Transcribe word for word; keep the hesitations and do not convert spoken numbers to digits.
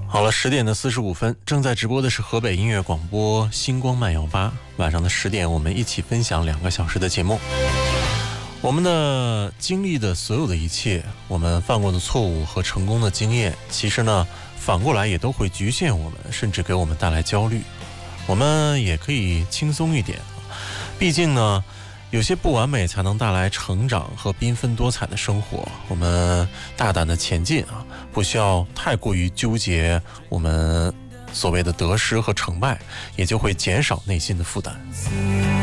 好了，十点的四十五分，正在直播的是河北音乐广播星光慢摇吧。晚上的十点，我们一起分享两个小时的节目。我们的经历的所有的一切，我们犯过的错误和成功的经验，其实呢，反过来也都会局限我们，甚至给我们带来焦虑。我们也可以轻松一点，毕竟呢，有些不完美才能带来成长和缤纷多彩的生活。我们大胆的前进啊，不需要太过于纠结我们所谓的得失和成败，也就会减少内心的负担。